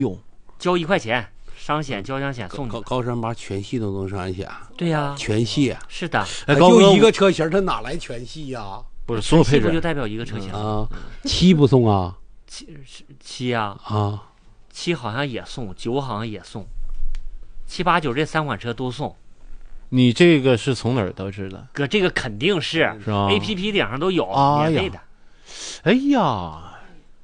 用， 交1块钱，伤险交强险送你。 高山八全系都能上险。 对呀， 全系是的。 就一个车型，它哪来全系呀？ 不是所有配置不就代表一个车型啊？7不送啊 ？7啊，7好像也送，9好像也送，7、8、9这3款车都送。 你这个是从哪儿得知的？ 哥，这个肯定是吧 ？APP 顶上都有，免费的。 哎呀，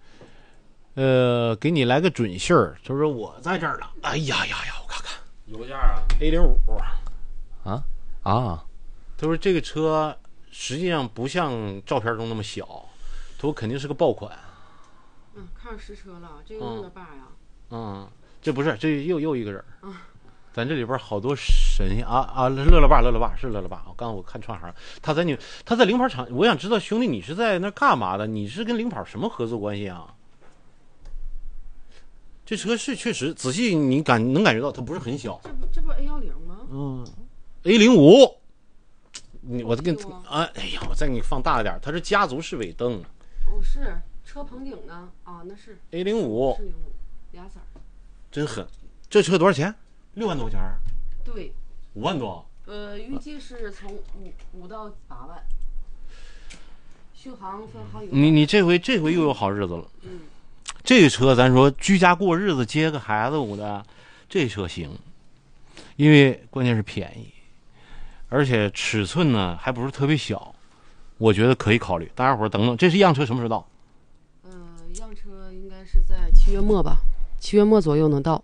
给你来个准信儿，就是我在这儿了。哎呀，我看看油价啊 ，A05 啊， 他说这个车实际上不像照片中那么小，他说肯定是个爆款。 看上实车了，这个乐乐爸呀。 这不是，这又一个人。咱这里边好多神啊！乐乐爸是乐乐爸。刚才我看串行，他在领跑厂，我想知道兄弟你是在那干嘛的？你是跟领跑什么合作关系啊？这车是确实仔细你能感觉到它不是很小。 这不 A10吗 ？A05。我再给你我再给你放大一点，它是家族式尾灯。 是车棚顶呢那是 A05， 俩色儿， 真狠。这车多少钱？6万多块钱。 对 ，5万多。 预计是从5到8万。续航分好几个。 你这回又有好日子了。这个车咱说居家过日子接个孩子的，这车行，因为关键是便宜，而且尺寸呢还不是特别小，我觉得可以考虑。大家伙等等，这是样车什么时候到？ 样车应该是在7月末吧，7月末左右能到。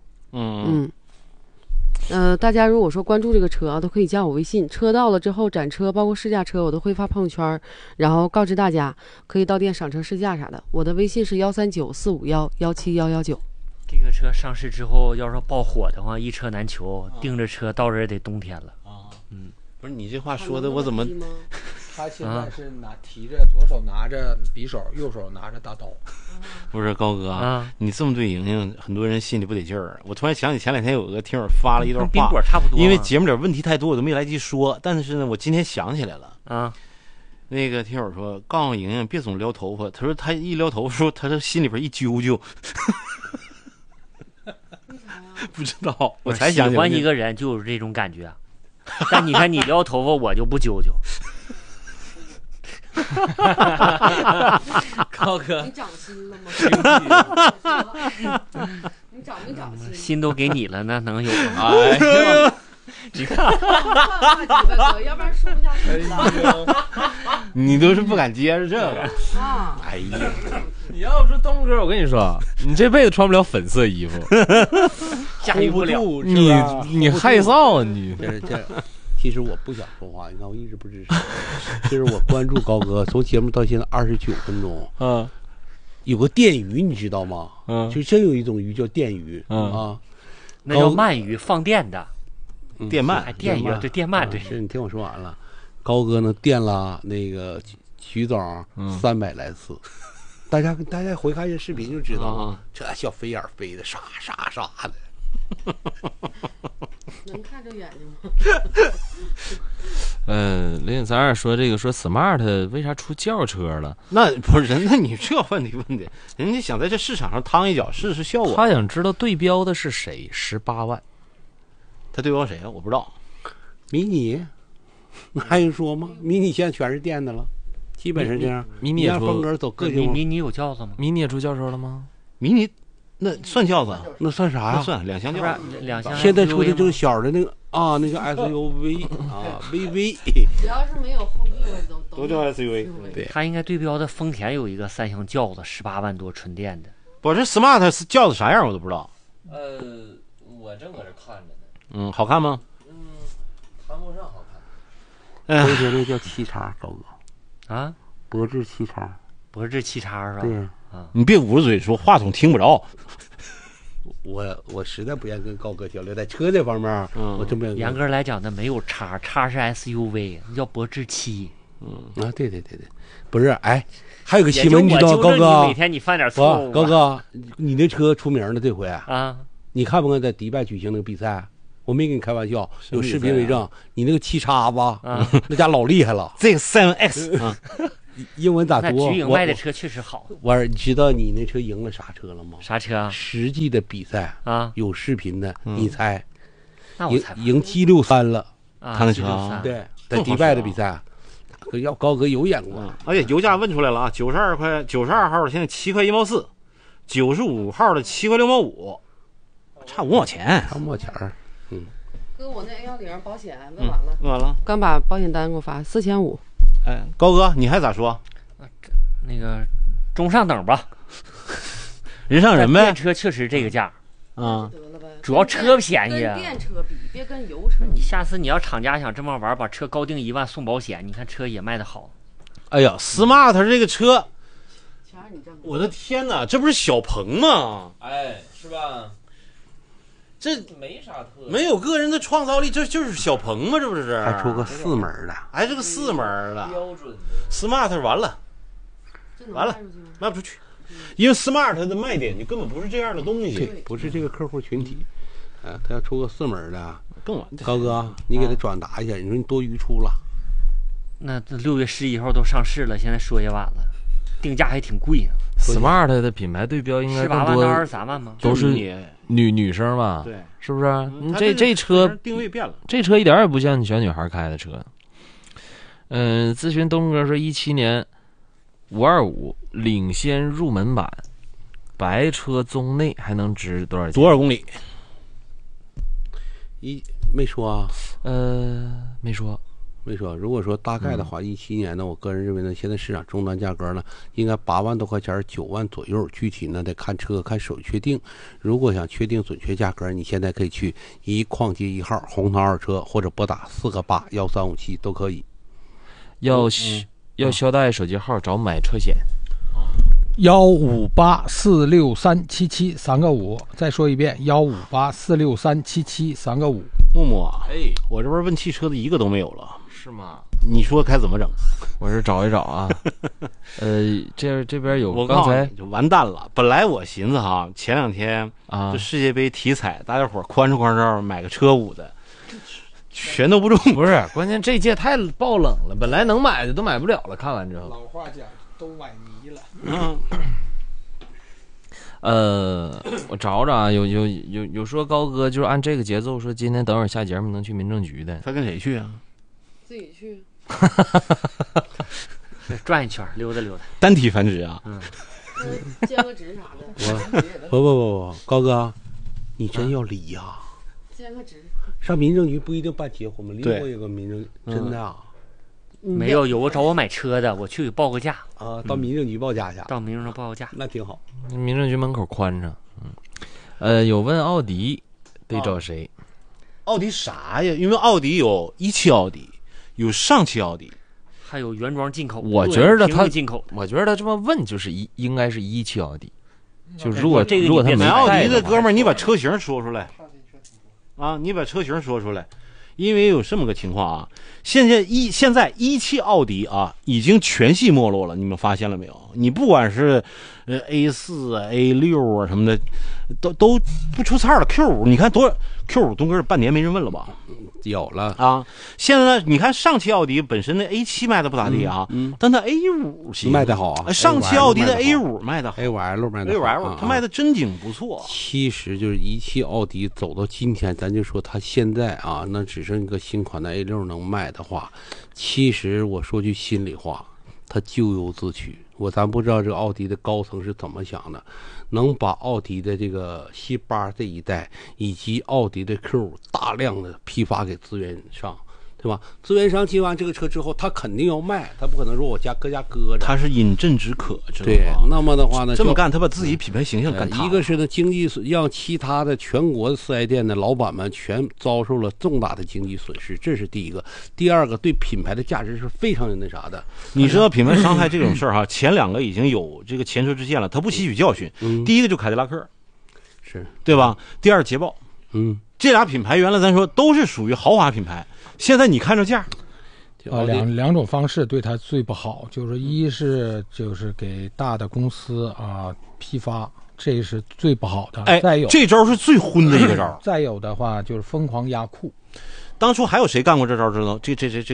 大家如果说关注这个车都可以加我微信，车到了之后展车包括试驾车我都会发朋友圈，然后告知大家可以到店赏车试驾啥的。我的微信是13945117119。 这个车上市之后要是爆火的话，一车难求，订着车到这儿得冬天了。 不是你这话说的我怎么？ 他现在是提着左手拿着匕首，右手拿着大刀。 不是高哥你这么对莹莹，很多人心里不得劲儿。我突然想起前2天有个听友发了一段话， 冰果差不多。 因为节目里问题太多，我都没来及说。但是呢，我今天想起来了那个听友说，告诉莹莹别总撩头发。他说他一撩头发，说他这心里边一揪揪。 为啥呀？ 不知道，我才想起来。 喜欢一个人就有这种感觉。但你看你撩头发，我就不揪揪。 高哥， 你长心了吗？你长没长心？ 心都给你了，那能有吗？ 哎呦， 你看， 要不然说不下去了。 你都是不敢接着这个哎呀， 你要不说东哥，我跟你说，你这辈子穿不了粉色衣服， 驾驭不了。 你害臊啊你！ 这其实我不想说话，你看我一直不支持。其实我关注高哥从节目到现在29分钟，有个电鱼你知道吗？就真有一种鱼叫电鱼那叫鳗鱼，放电的， 电鳗， 电鱼对电鳗对。 是你听我说完了，高哥呢电了那个徐总300来次，大家回看一下视频就知道，这小飞眼飞的啥的。 能看着眼睛吗？ 0.32说这个说 Smart 为啥出轿车了？ 那不是人，那你这问题，人家想在这市场上趟一脚试试效果。 他想知道对标的是谁，18万。 他对标谁啊？我不知道。 迷你，那还用说吗？迷你现在全是电的了，基本上这样。 迷你也出风格走个性。 迷你有轿子吗？ 迷你也出轿车了吗？ 迷你那算轿子？ 那算啥呀？ 那算2厢轿子。 2厢。 现在出的就是小的那个那叫 SUV VV。 只要是没有后壁都叫 SUV。 对， 他应该对标的丰田有一个3厢轿子，18万多纯电的。 我这 Smart 轿子啥样我都不知道。 我正搁这看着呢。 好看吗？ 谈不上好看。 我觉得叫7叉高哥博智7叉， 博智7叉是吧？ 对你别捂着嘴说，话筒听不着。 我实在不愿意跟高哥交流，在车这方面，我真不愿意。 严格来讲，那没有叉是 SUV， 那叫博智7。 对，不是，还有个新闻你知道，高哥， 每天你犯点错误。 高哥，你那车出名了这回你看不看在迪拜举行那个比赛？我没跟你开玩笑，有视频为证。你那个7叉子，那家老厉害了。 这个7X 英文咋那读？ 菊影卖的车确实好。 你知道你那车赢了啥车了吗？ 啥车啊？ 实际的比赛啊， 有视频的，你猜？ 那我猜赢G63了。 他那车对，在迪拜的比赛。要高哥有眼光。 而且油价问出来了啊，92号的现在7块1毛4，95号的7块6毛5，差5毛钱， 差5毛钱。 哥，我那 A10保险问完了， 问完了， 刚把保险单给我发4500。 哎，高哥，你还咋说？ 那个中上等吧， 人上人呗。 电车确实这个价啊， 主要车便宜啊。 跟电车比，别跟油车比。 你下次你要厂家想这么玩，把车高定1万送保险，你看车也卖得好。 哎呀 ，smart 这个车，我的天哪，这不是小鹏吗？ 哎，是吧？ 这没啥特， 没有个人的创造力，这就是小鹏吗？这不是？ 还出个4门的， 还是个4门的标准的 smart 完了，卖不出去，因为 smart 的卖点就根本不是这样的东西， 不是这个客户群体。他要出个4门的， 更晚。 高哥，你给他转达一下，你说你多余出了。 那6月11号都上市了，现在说也晚了，定价还挺贵呢。 smart 的品牌对标应该更多 18万到23万吗？ 都是女生吧？ 对， 是不是？你这车定位变了， 这车一点也不像你小女孩开的车。咨询东哥说17年525领先入门版，白车棕内还能值多少钱？ 多少公里？ 没说啊？ 没说。 如果说大概的话，17年呢，我个人认为呢，现在市场终端价格呢，应该8万多块钱，9万左右。具体呢得看车看手续确定。如果想确定准确价格，你现在可以去矿街1号红桃二车，或者拨打4个8 1357都可以。 要捎带手机号找买车险。 158463773个5，再说一遍158463773个5。 木木啊，我这边问汽车的一个都没有了。 是吗？ 你说该怎么整？ 我是找一找啊。这边有， 我刚才就完蛋了。本来我寻思哈，前2天啊， 这世界杯体彩，大家伙宽照买个车舞的，全都不中。 不是，关键这届太爆冷了，本来能买的都买不了了。看完之后， 老话讲，都买泥了。 我找找啊，有说高哥就是按这个节奏说，今天等会儿下节目能去民政局的。 他跟谁去啊？ 自己去。 转一圈，溜达溜达。 单体繁殖啊？ 兼个职啥的。 不，高哥，你真要离呀？ 兼个职。 上民政局不一定办结婚吗？离婚有个民政，真的啊？ 没有个找我买车的，我去报个价啊，到民政局报价去。 到民政局报个价， 那挺好。 民政局门口宽敞。有问奥迪得找谁？ 奥迪啥呀？因为奥迪有17奥迪，有上汽奥迪， 还有原装进口。 我觉得他进口， 我觉得他这么问就是应该是17奥迪。就如果他买奥迪的哥们儿，你把车型说出来啊！你把车型说出来。因为有这么个情况啊，现在17奥迪啊已经全系没落了，你们发现了没有？你不管是A4 啊 A6 啊什么的，都不出菜了。Q5 你看多少 Q5 东哥半年没人问了吧？ 有了啊！现在呢，你看上汽奥迪本身的 A7 卖的不咋地啊，但它 A5 行卖的好啊。 上汽奥迪的 A5 卖的好 ，A5L 卖的好 ，A5L 它卖的真景不错。 其实就是17奥迪走到今天，咱就说它现在啊，那只剩一个新款的 A6 能卖的话，其实我说句心里话，它咎由自取。咱不知道这个奥迪的高层是怎么想的，能把奥迪的这个C8这一代以及奥迪的 Q5大量的批发给资源商，对吧？资源商接完这个车之后，他肯定要卖，他不可能说我搁家搁着。 他是饮鸩止渴，知道吗？ 对，那么的话呢， 这么干，他把自己品牌形象干塌。 一个是呢，经济让其他的全国的4S店的老板们全遭受了重大的经济损失，这是第一个。第二个，对品牌的价值是非常那啥的。 你知道品牌伤害这种事儿哈，前2个已经有这个前车之鉴了，他不吸取教训。第一个就凯迪拉克， 是对吧？第二捷豹，这俩品牌原来咱说都是属于豪华品牌，现在你看这价。 两种方式对它最不好，就是一是就是给大的公司啊批发，这是最不好的。再有这招是最昏的一个招。 再有的话就是疯狂压库。 当初还有谁干过这招？知道这个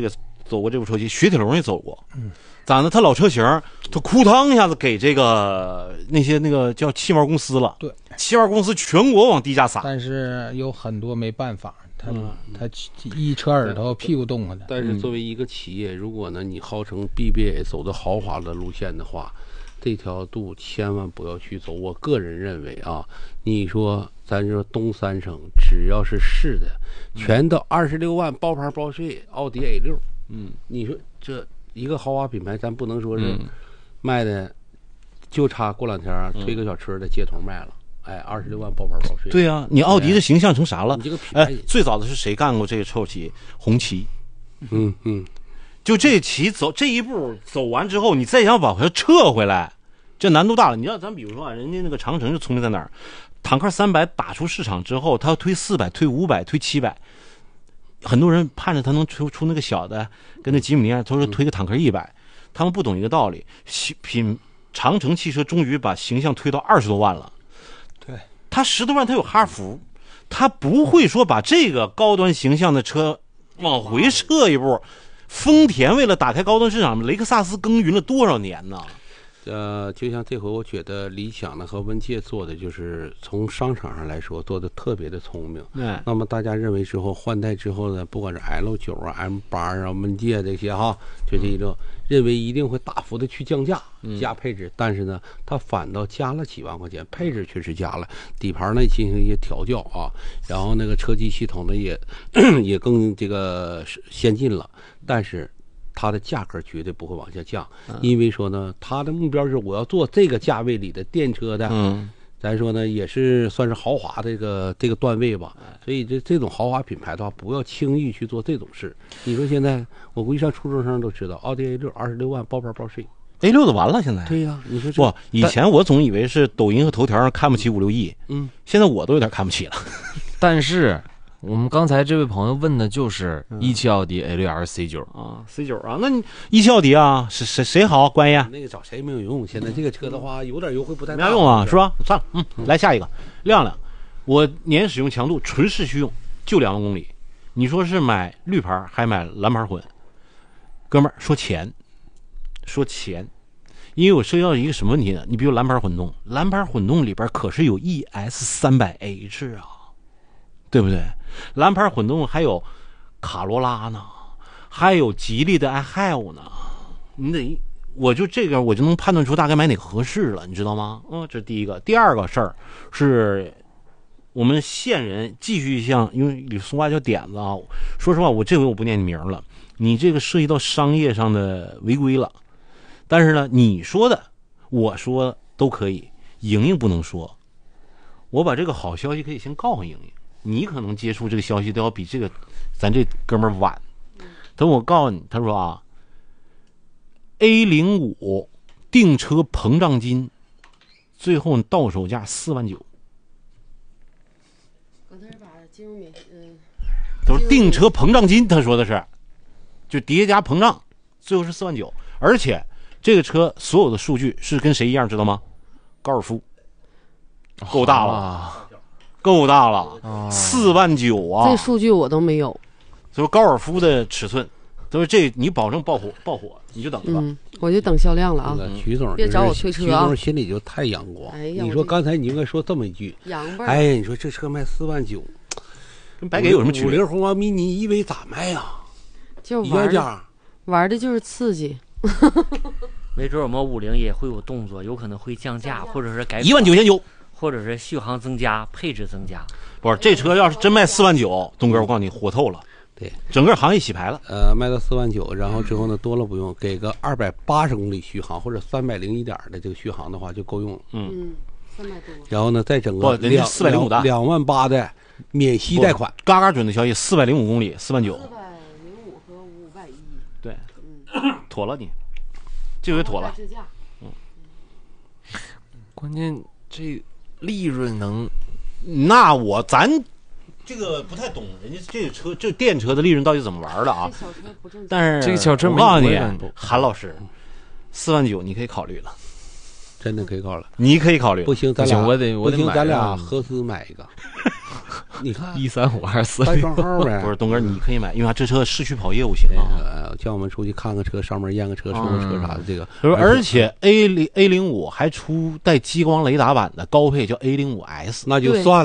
走过这部车企，雪铁龙也走过。咋的？他老车型，他哭汤一下子给这个那个叫汽贸公司了。 对， 汽贸公司全国往低价撒。 但是有很多没办法，他一车耳朵屁股动了的。 但是作为一个企业，如果呢你号称 BBA 走的豪华的路线的话，这条路千万不要去走。我个人认为啊，你说咱说东三省只要是市的，全都26万包牌包税，奥迪 A6。你说这一个豪华品牌，咱不能说是卖的，就差过两天推个小车的街头卖了。26万包牌包税。 对啊，你奥迪的形象成啥了？ 你这个品牌， 最早的是谁干过这个臭棋？红旗。就这棋走这一步走完之后，你再想把它撤回来，这难度大了。你知道，咱比如说啊，人家那个长城就聪明在哪儿？坦克300打出市场之后，他要推400、推500、推700，很多人盼着他能推出那个小的，跟那吉姆尼亚，他说推个坦克100，他们不懂一个道理。长城汽车终于把形象推到20多万了。 对， 他10多万，他有哈弗，他不会说把这个高端形象的车往回撤一步。丰田为了打开高端市场，雷克萨斯耕耘了多少年呢？ 就像这回我觉得理想呢和文界做的就是从商场上来说做的特别的聪明。那么大家认为之后换代之后呢，不管是 L9 啊、M8 啊、文界这些哈，就这一种认为一定会大幅的去降价加配置，但是呢，它反倒加了几万块钱，配置确实加了，底盘呢进行一些调教啊，然后那个车机系统呢也更这个先进了，但是它的价格绝对不会往下降，因为说呢，它的目标是我要做这个价位里的电车的，咱说呢也是算是豪华这个段位吧，所以这种豪华品牌的话，不要轻易去做这种事。你说现在我估计上初中生都知道，奥迪 A6 26万包牌包税。 A6 的完了，现在对呀，你说不？以前我总以为是抖音和头条上看不起5、6亿，现在我都有点看不起了。 但是我们刚才这位朋友问的就是17奥迪 A6L C9 啊 ，C9 啊，那你17奥迪啊，谁好关系？ 那个找谁没有用？现在这个车的话，有点优惠不太大， 没用啊，是吧？算了，来下一个，亮亮，我年使用强度纯市区用就2万公里，你说是买绿牌还买蓝牌混？哥们儿说钱，因为我涉及到一个什么问题呢？你比如蓝牌混动里边可是有 ES300H 啊，对不对？蓝牌混动还有卡罗拉呢，还有吉利的 iHave 呢，我就能判断出大概买哪个合适了，你知道吗？这是第一个。第二个事儿是我们县人继续因为李松花叫点子啊，说实话，我这回我不念你名了，你这个涉及到商业上的违规了。但是呢，你说的我说都可以，莹莹不能说。我把这个好消息可以先告诉莹莹，你可能接触这个消息都要比咱这哥们儿晚。等我告诉你，他说啊 ，A05 订车膨胀金，最后到手价4万9。都是订车膨胀金，他说的是，就叠加膨胀，最后是4万9。而且这个车所有的数据是跟谁一样，知道吗？高尔夫，够大了。4万9啊！ 这数据我都没有。 就是高尔夫的尺寸，就是这你保证爆火，你就等着吧。 我就等销量了啊！ 徐总， 别找我推车啊！ 徐总心里就太阳光。你说刚才你应该说这么一句，你说这车卖4万9， 跟白给有什么区别？ 50宏光 mini EV 咋卖呀？ 就玩的就是刺激。 没准我们50也会有动作，有可能会降价，或者是改 19900， 或者是续航增加、配置增加。 不是，这车要是真卖4万9，东哥我告诉你火透了。 对， 整个行业洗牌了。 卖到4万9，然后之后呢，多了不用，给个280公里续航或者301点的这个续航的话就够用了。 300多。 然后呢，再整个 405的 2万8的免息贷款， 嘎嘎准的消息，405公里4万9。405 和510。 对，妥了你，这回妥了。 关键这利润能， 咱这个不太懂，人家这个车这电车的利润到底怎么玩的啊？但是这个小车我告诉你，韩老师，4万9你可以考虑了， 真的可以考虑， 你可以考虑。 不行，咱俩合资买一个。 你看 13524 带双号呗。 不是东哥，你可以买，因为这车市区跑业务行啊。 叫我们出去看看车，上面验个车，收个车啥的，这个。 而且 A05还出带激光雷达版的高配，叫 A05S， 那就算了。